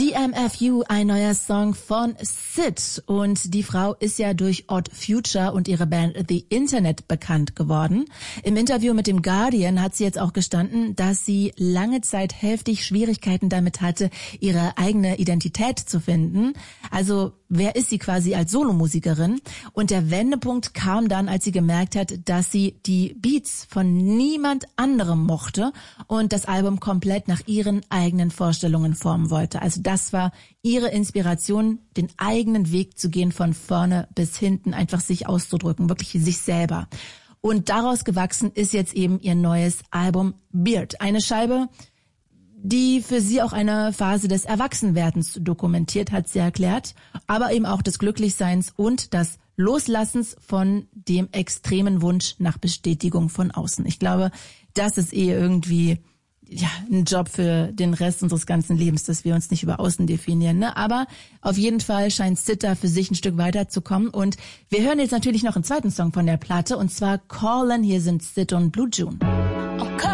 DMFU, ein neuer Song von Sid. Und die Frau ist ja durch Odd Future und ihre Band The Internet bekannt geworden. Im Interview mit dem Guardian hat sie jetzt auch gestanden, dass sie lange Zeit heftig Schwierigkeiten damit hatte, ihre eigene Identität zu finden. Also wer ist sie quasi als Solomusikerin? Und der Wendepunkt kam dann, als sie gemerkt hat, dass sie die Beats von niemand anderem mochte und das Album komplett nach ihren eigenen Vorstellungen formen wollte. Also das war ihre Inspiration, den eigenen Weg zu gehen, von vorne bis hinten, einfach sich auszudrücken, wirklich sich selber. Und daraus gewachsen ist jetzt eben ihr neues Album Beard. Eine Scheibe, die für sie auch eine Phase des Erwachsenwerdens dokumentiert, hat sie erklärt, aber eben auch des Glücklichseins und des Loslassens von dem extremen Wunsch nach Bestätigung von außen. Ich glaube, das ist irgendwie ein Job für den Rest unseres ganzen Lebens, dass wir uns nicht über Außen definieren. Ne? Aber auf jeden Fall scheint Sid da für sich ein Stück weiterzukommen. Und wir hören jetzt natürlich noch einen zweiten Song von der Platte, und zwar Callin'. Hier sind Sid und Blue June.